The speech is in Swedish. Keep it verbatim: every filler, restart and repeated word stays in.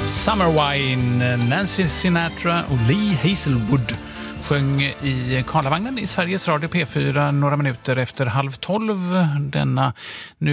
Summer Wine, Nancy Sinatra och Lee Hazelwood sjöng i Karlavagnen i Sveriges Radio P fyra några minuter efter halv tolv denna nu